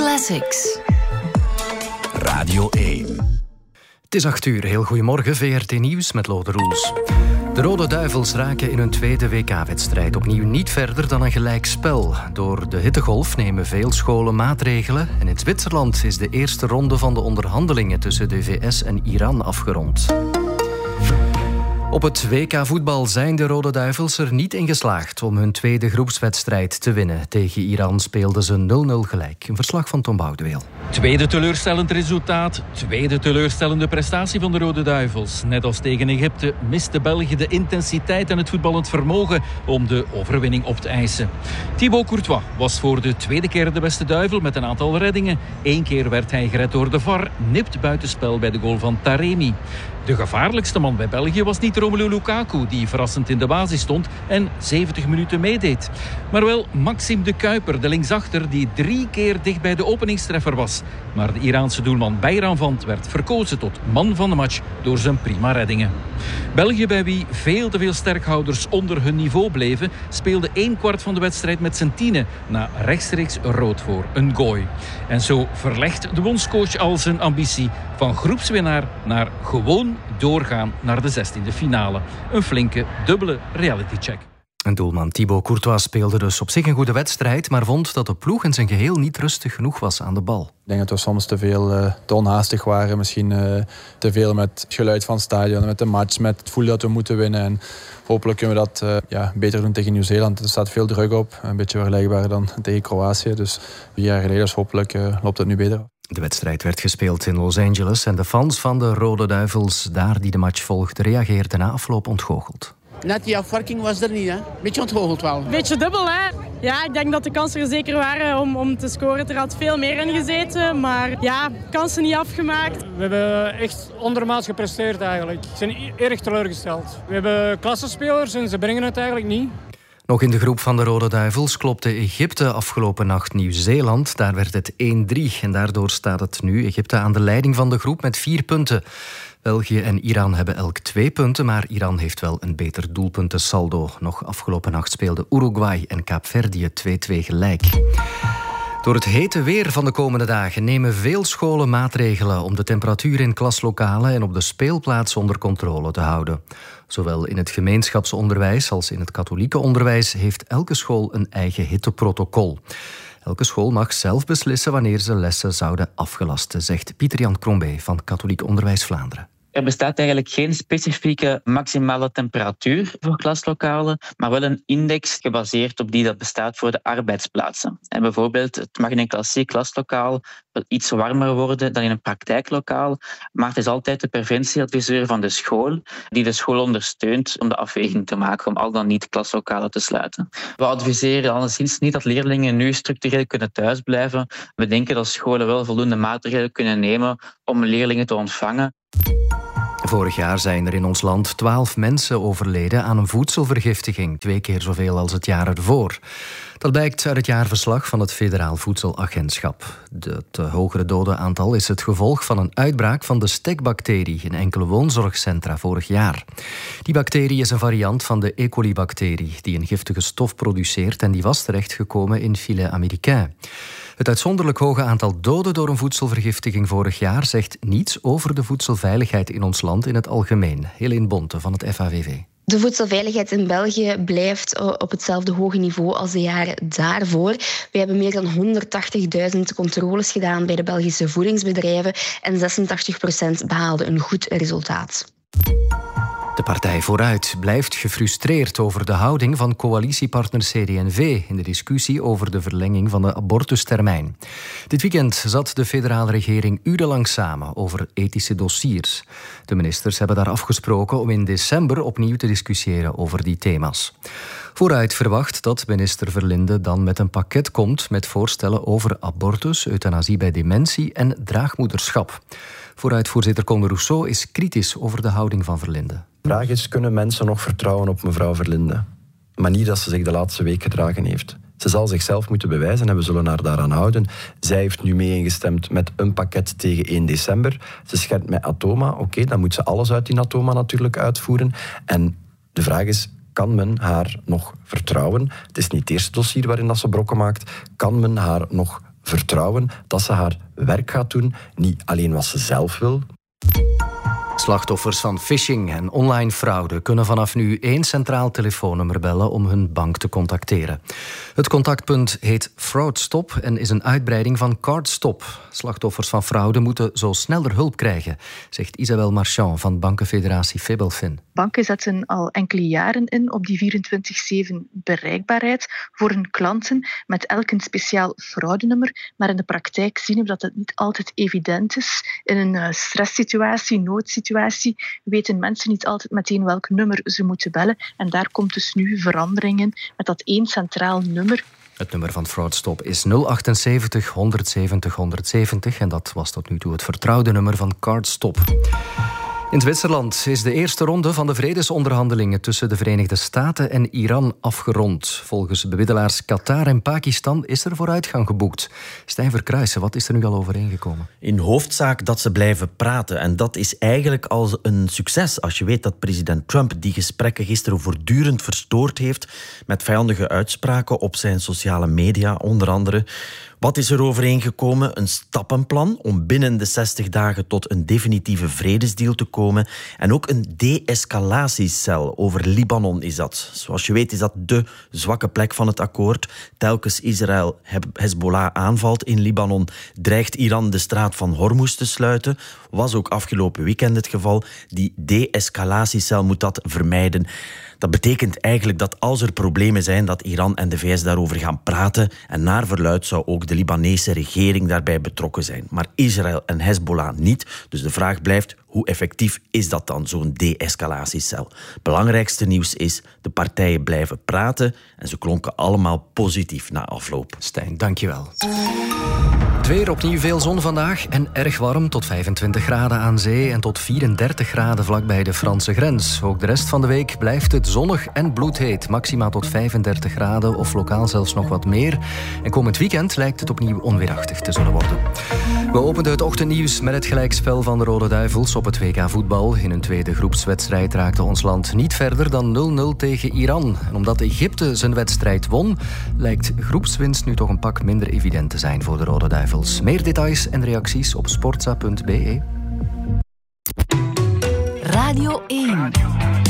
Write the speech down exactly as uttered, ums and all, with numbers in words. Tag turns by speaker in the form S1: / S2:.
S1: Classics.
S2: Radio één.
S3: Het is acht uur. Heel goedemorgen, V R T Nieuws met Lode Roels. De Rode Duivels raken in hun tweede W K-wedstrijd opnieuw niet verder dan een gelijk spel. Door de hittegolf nemen veel scholen maatregelen. En in Zwitserland is de eerste ronde van de onderhandelingen tussen de V S en Iran afgerond. Op het W K-voetbal zijn de Rode Duivels er niet in geslaagd om hun tweede groepswedstrijd te winnen. Tegen Iran speelden ze nul nul gelijk. Een verslag van Tom Boudeweel.
S4: Tweede teleurstellend resultaat, tweede teleurstellende prestatie van de Rode Duivels. Net als tegen Egypte miste België de intensiteit en het voetballend vermogen om de overwinning op te eisen. Thibaut Courtois was voor de tweede keer de beste duivel met een aantal reddingen. Eén keer werd hij gered door de V A R, nipt buitenspel bij de goal van Taremi. De gevaarlijkste man bij België was niet Romelu Lukaku, die verrassend in de basis stond en zeventig minuten meedeed. Maar wel Maxime de Kuiper, de linksachter, die drie keer dicht bij de openingstreffer was. Maar de Iraanse doelman Bayramvand werd verkozen tot man van de match door zijn prima reddingen. België, bij wie veel te veel sterkhouders onder hun niveau bleven, speelde één kwart van de wedstrijd met zijn tienen na rechtstreeks rood voor een gooi. En zo verlegt de bondscoach al zijn ambitie van groepswinnaar naar gewoon doorgaan naar de zestiende finale. Een flinke, dubbele realitycheck.
S3: En doelman Thibaut Courtois speelde dus op zich een goede wedstrijd, maar vond dat de ploeg in zijn geheel niet rustig genoeg was aan de bal.
S5: Ik denk dat we soms te veel uh, te onhaastig waren. Misschien uh, te veel met het geluid van het stadion, met de match, met het gevoel dat we moeten winnen. En hopelijk kunnen we dat uh, ja, beter doen tegen Nieuw-Zeeland. Er staat veel druk op, een beetje vergelijkbaar dan tegen Kroatië. Dus vier jaar geleden, dus hopelijk uh, loopt het nu beter.
S3: De wedstrijd werd gespeeld in Los Angeles en de fans van de Rode Duivels, daar die de match volgden, reageerden na afloop ontgoocheld.
S6: Net die afwerking was er niet, hè? Beetje ontgoocheld wel.
S7: Beetje dubbel, hè? Ja, ik denk dat de kansen er zeker waren om, om te scoren. Er had veel meer in gezeten, maar ja, kansen niet afgemaakt.
S8: We hebben echt ondermaats gepresteerd eigenlijk. We zijn erg teleurgesteld. We hebben klassenspelers en ze brengen het eigenlijk niet.
S3: Nog in de groep van de Rode Duivels klopte Egypte afgelopen nacht Nieuw-Zeeland. Daar werd het één drie en daardoor staat het nu Egypte aan de leiding van de groep met vier punten. België en Iran hebben elk twee punten, maar Iran heeft wel een beter doelpuntensaldo. Nog afgelopen nacht speelden Uruguay en Kaapverdië twee twee gelijk. Door het hete weer van de komende dagen nemen veel scholen maatregelen om de temperatuur in klaslokalen en op de speelplaatsen onder controle te houden. Zowel in het gemeenschapsonderwijs als in het katholieke onderwijs heeft elke school een eigen hitteprotocol. Elke school mag zelf beslissen wanneer ze lessen zouden afgelasten, zegt Pieter-Jan Crombé van Katholiek Onderwijs Vlaanderen.
S9: Er bestaat eigenlijk geen specifieke maximale temperatuur voor klaslokalen, maar wel een index gebaseerd op die dat bestaat voor de arbeidsplaatsen. En bijvoorbeeld, het mag in een klassiek klaslokaal wel iets warmer worden dan in een praktijklokaal, maar het is altijd de preventieadviseur van de school die de school ondersteunt om de afweging te maken om al dan niet klaslokalen te sluiten. We adviseren alleszins niet dat leerlingen nu structureel kunnen thuisblijven. We denken dat scholen wel voldoende maatregelen kunnen nemen om leerlingen te ontvangen.
S3: Vorig jaar zijn er in ons land twaalf mensen overleden aan een voedselvergiftiging. Twee keer zoveel als het jaar ervoor. Dat blijkt uit het jaarverslag van het Federaal Voedselagentschap. Het hogere dodenaantal is het gevolg van een uitbraak van de stekbacterie in enkele woonzorgcentra vorig jaar. Die bacterie is een variant van de E. coli-bacterie die een giftige stof produceert en die was terechtgekomen in filet américain. Het uitzonderlijk hoge aantal doden door een voedselvergiftiging vorig jaar zegt niets over de voedselveiligheid in ons land in het algemeen. Helene Bonte van het F A V V.
S10: De voedselveiligheid in België blijft op hetzelfde hoge niveau als de jaren daarvoor. We hebben meer dan honderdtachtigduizend controles gedaan bij de Belgische voedingsbedrijven en zesentachtig procent behaalde een goed resultaat.
S3: De partij Vooruit blijft gefrustreerd over de houding van coalitiepartner C D en V in de discussie over de verlenging van de abortustermijn. Dit weekend zat de federale regering urenlang samen over ethische dossiers. De ministers hebben daar afgesproken om in december opnieuw te discussiëren over die thema's. Vooruit verwacht dat minister Verlinde dan met een pakket komt met voorstellen over abortus, euthanasie bij dementie en draagmoederschap. Vooruitvoorzitter Conde Rousseau is kritisch over de houding van Verlinde.
S11: De vraag is, kunnen mensen nog vertrouwen op mevrouw Verlinde? Maar niet dat ze zich de laatste week gedragen heeft. Ze zal zichzelf moeten bewijzen en we zullen haar daaraan houden. Zij heeft nu mee ingestemd met een pakket tegen één december. Ze schermt met Atoma. Oké, okay, dan moet ze alles uit die Atoma natuurlijk uitvoeren. En de vraag is, kan men haar nog vertrouwen? Het is niet het eerste dossier waarin dat ze brokken maakt. Kan men haar nog vertrouwen dat ze haar werk gaat doen. Niet alleen wat ze zelf wil.
S3: Slachtoffers van phishing en online fraude kunnen vanaf nu één centraal telefoonnummer bellen om hun bank te contacteren. Het contactpunt heet FraudStop en is een uitbreiding van CardStop. Slachtoffers van fraude moeten zo sneller hulp krijgen, zegt Isabelle Marchand van bankenfederatie Febelfin.
S1: Banken zetten al enkele jaren in op die vierentwintig zeven bereikbaarheid voor hun klanten met elk een speciaal fraudenummer. Maar in de praktijk zien we dat het niet altijd evident is. In een stresssituatie, noodsituatie, weten mensen niet altijd meteen welk nummer ze moeten bellen. En daar komt dus nu verandering in met dat één centraal nummer.
S3: Het nummer van FraudStop is nul achtenzeventig honderdzeventig honderdzeventig en dat was tot nu toe het vertrouwde nummer van CardStop. In Zwitserland is de eerste ronde van de vredesonderhandelingen tussen de Verenigde Staten en Iran afgerond. Volgens bemiddelaars Qatar en Pakistan is er vooruitgang geboekt. Stijn Verkruijsen, wat is er nu al overeengekomen?
S12: In hoofdzaak dat ze blijven praten. En dat is eigenlijk al een succes als je weet dat president Trump die gesprekken gisteren voortdurend verstoord heeft met vijandige uitspraken op zijn sociale media, onder andere. Wat is er overeengekomen? Een stappenplan om binnen de zestig dagen tot een definitieve vredesdeal te komen. En ook een de-escalatiecel over Libanon is dat. Zoals je weet is dat de zwakke plek van het akkoord. Telkens Israël Hezbollah aanvalt in Libanon, dreigt Iran de straat van Hormuz te sluiten. Was ook afgelopen weekend het geval. Die de-escalatiecel moet dat vermijden. Dat betekent eigenlijk dat als er problemen zijn, dat Iran en de V S daarover gaan praten. En naar verluidt zou ook de Libanese regering daarbij betrokken zijn. Maar Israël en Hezbollah niet. Dus de vraag blijft, hoe effectief is dat dan, zo'n de-escalatiecel? Belangrijkste nieuws is, de partijen blijven praten en ze klonken allemaal positief na afloop.
S3: Stijn, dankjewel. Het weer, opnieuw veel zon vandaag en erg warm, tot vijfentwintig graden aan zee en tot vierendertig graden vlakbij de Franse grens. Ook de rest van de week blijft het zonnig en bloedheet, maxima tot vijfendertig graden of lokaal zelfs nog wat meer. En komend weekend lijkt het opnieuw onweerachtig te zullen worden. We openden het ochtendnieuws met het gelijkspel van de Rode Duivels op het W K voetbal. In een tweede groepswedstrijd raakte ons land niet verder dan nul nul tegen Iran. En omdat Egypte zijn wedstrijd won, lijkt groepswinst nu toch een pak minder evident te zijn voor de Rode Duivels. Meer details en reacties op sportza punt be.
S13: Radio één.